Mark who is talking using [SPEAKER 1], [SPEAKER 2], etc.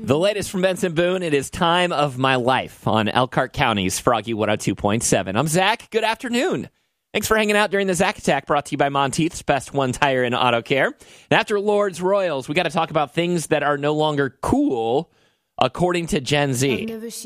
[SPEAKER 1] The latest from Benson Boone, it is Time of My Life on Elkhart County's Froggy 102.7. I'm Zach. Good afternoon. Thanks for hanging out during the Zach Attack, brought to you by Monteith's Best One Tire and Auto Care. And after Lord's Royals, we got to talk about things that are no longer cool, according to Gen Z.